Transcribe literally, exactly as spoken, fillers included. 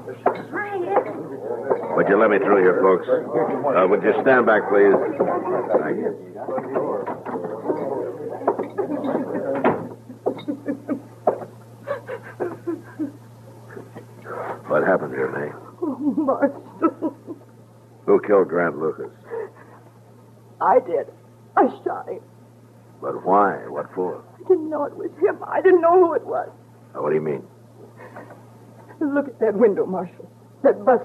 Would you let me through here, folks? Uh, would you stand back, please? Thank you. What happened here, May? Oh, Marshal. Who killed Grant Lucas? I did. I shot him. But why? What for? I didn't know it was him. I didn't know who it was. Uh, what do you mean? Look at that window, Marshal. That bus